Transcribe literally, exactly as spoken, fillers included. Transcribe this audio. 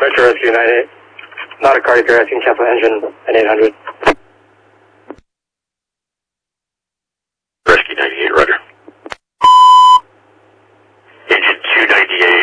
Metro Rescue ninety-eight. Not a cardiac arrest, you can cancel engine at eight hundred. Rescue ninety-eight, roger. Engine two ninety-eight.